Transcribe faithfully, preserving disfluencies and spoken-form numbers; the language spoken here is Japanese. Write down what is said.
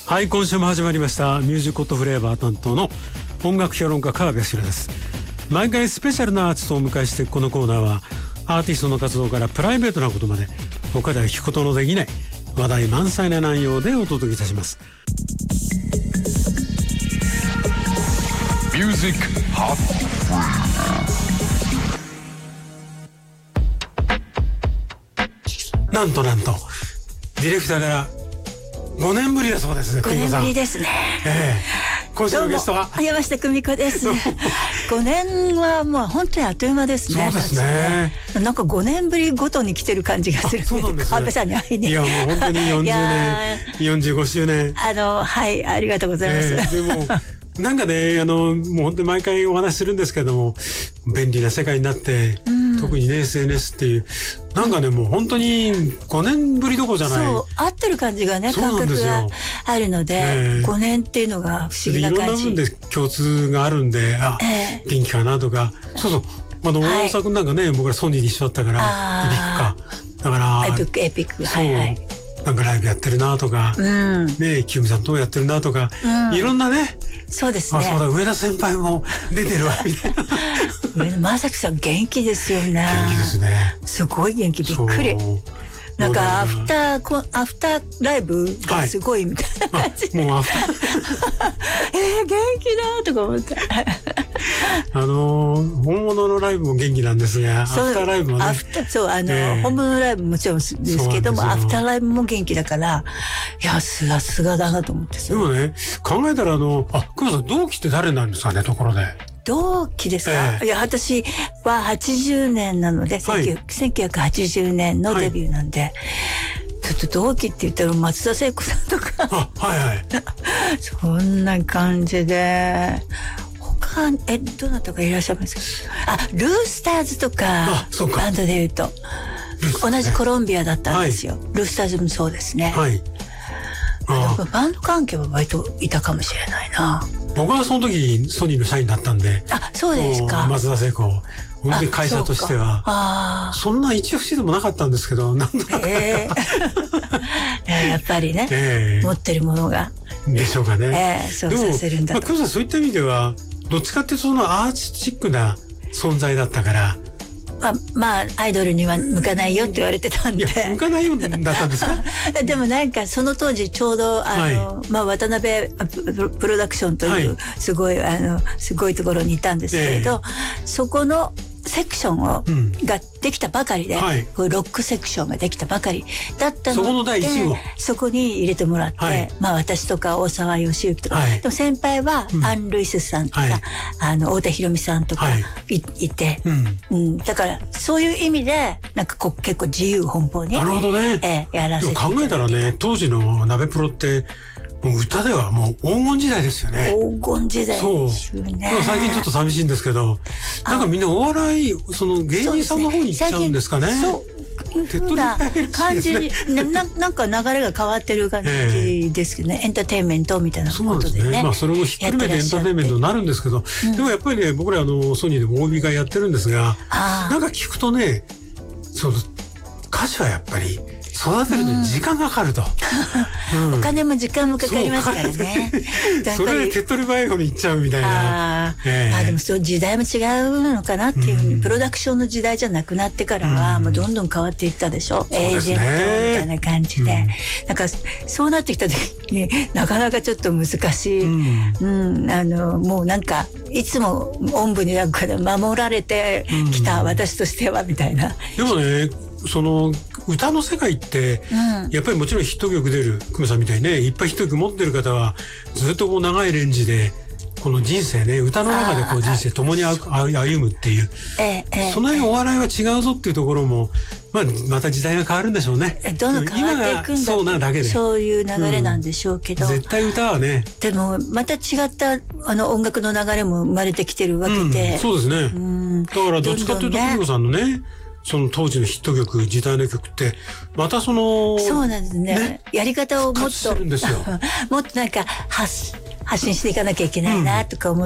はい、今週も始まりましたミュージックフレーバー担当の音楽評論家川辺明です。毎回スペシャルなアーティストをお迎えして、このコーナーはアーティストの活動からプライベートなことまで他では聞くことのできない話題満載な内容でお届けいたします。ミュージックハッなんとなんとディレクターからごねんぶりだそうですね。 ごねんぶりですね。 ええ、今週のゲストは山下久美子です。ごねんはもう本当にあっという間ですね。 そうですね。 なんかごねんぶりごとに来てる感じがする。 そうなんですね。 川辺さんに会いに。 いやもう本当によんじゅうねん、よんじゅうごしゅうねん。 あのはいありがとうございます。えー、でもなんかねあのもう本当に毎回お話しするんですけども、便利な世界になって。うん、特にね エスエヌエス っていうなんかねもう本当にごねんぶりどころじゃない。 そう合ってる感じがね感覚があるので、えー、ごねんっていうのが不思議な感じ。 いろんな分で共通があるんで、あ、えー、元気かなとか。そうそう、あの大沢君なんかね、はい、僕らソニーに一緒だったからエピックかだからエピックエピックはいはい。 なんかライブやってるなとか、うん、ね清美さんとやってるなとか、うん、いろんなね。 そうですね。 あ、そうだ、上田先輩も出てるわみたいな。 上田正樹さん元気ですよね。 元気ですね。 すごい元気、びっくり。なんかアフターアフターライブがすごいみたいな感じで、はい、もうアフターえー、元気だとか思って。 あのー、本物のライブも元気なんですが、アフターライブもね。アフター、そう、あの、えー、 本物のライブももちろんですけども、アフターライブも元気だから、いや、すがすがだなと思って。 でもね、考えたらあの、あ、久保さん、同期って誰なんですかね、ところで。 同期ですか、えー、いや、私ははちじゅうねんなので、はい、せんきゅうひゃくはちじゅうねんのデビューなんで、はい、ちょっと同期って言ったら松田聖子さんとか。 あ、はいはい。 そんな感じで、他、え、どなたかいらっしゃいますか？あ、ルースターズとか、バンドで言うと、同じコロンビアだったんですよ。はい、ルースターズもそうですね。はい。バンド関係は割といたかもしれないな。 僕はその時ソニーの社員だったんで。 あ、そうですか。 松田聖子。本当に会社としては。あそんな一応不思議でもなかったんですけど、なんとなく。えー、やっぱりね、えー、持ってるものが。 でしょうかね。 えー、そうさせるんだと。 でも、まあ、久保さんそういった意味では、どっちかっていうとそのアーティスチックな存在だったから、 まあ、まあ、アイドルには向かないよって言われてたんで。 いや、向かないようだったんですか？ でもなんかその当時ちょうど、あの、はい、まあ、渡辺プロダクションという、すごい、あの、すごいところにいたんですけれど、えー、そこのセクションを、うん、ができたばかりで、はい、こうロックセクションができたばかりだったので、 そこの第一号。 そこに入れてもらって、はい、まあ私とか大沢義之とか、はい、でも先輩は、うん、アン・ルイスさんとか、はい、あの、太田裕美さんとか、はい、い, いて、うんうん、だからそういう意味で、なんかこう結構自由奔放に、 なるほどね。 えー、やらせていただいて。 考えたらね、当時の鍋プロって、もう歌ではもう黄金時代ですよね。 黄金時代ですよね。 そう。最近ちょっと寂しいんですけど、なんかみんなお笑い、その芸人さんの方に行っちゃうんですかね。 そう。いうふうな感じに、な、なんか流れが変わってる感じですけどね。エンターテインメントみたいなことでね。そうですね。まあそれもひっくるめてエンターテインメントになるんですけど、うん、でもやっぱりね、僕らあの、ソニーでも オービー 会やってるんですが、なんか聞くとね、その、歌詞はやっぱり、育てるのに時間がかかると、うんうん、お金も時間もかかりますからね。 それで手っ取り早い方に行っちゃうみたいな。 あ、えー、あでもそう時代も違うのかなっていうふうに、うん、プロダクションの時代じゃなくなってからは、うん、もうどんどん変わっていったでしょ、うん、エージェントみたいな感じで、うん、なんかそうなってきた時になかなかちょっと難しい、うんうん、あのもうなんかいつもおんぶに抱っこで守られてきた私としてはみたいな。 でもねその歌の世界って、うん、やっぱりもちろんヒット曲出る久米さんみたいにねいっぱいヒット曲持ってる方はずっとこう長いレンジでこの人生ね歌の中でこう人生共に歩むっていう、ええ、その辺お笑いは違うぞっていうところも、まあ、また時代が変わるんでしょうね。 どんどん変わっていくんだそうなだけでそういう流れなんでしょうけど、 うん、絶対歌はねでもまた違ったあの音楽の流れも生まれてきてるわけで、 うん、そうですね、うん、だからどっちかというと久美子さんのねその当時のヒット曲時代の曲ってまたそのそうなんですね、ねやり方をもっともっとなんか発発信していかなきゃいけないなとか思って、うん